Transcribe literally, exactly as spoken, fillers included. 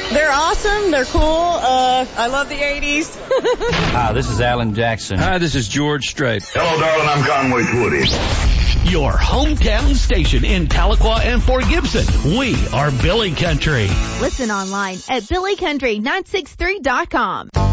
They're awesome. They're cool. Uh, I love the eighties. Hi, this is Alan Jackson. Hi, this is George Strait. Hello, darling. I'm Conway Twitty. Your hometown station in Tahlequah and Fort Gibson. We are Billy Country. Listen online at billy country nine six three dot com.